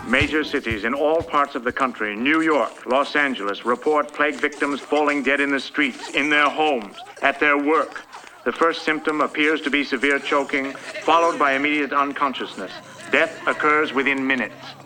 Major cities in all parts of the country, New York, Los Angeles, report plague victims falling dead in the streets, in their homes, at their work. The first symptom appears to be severe choking, followed by immediate unconsciousness. Death occurs within minutes.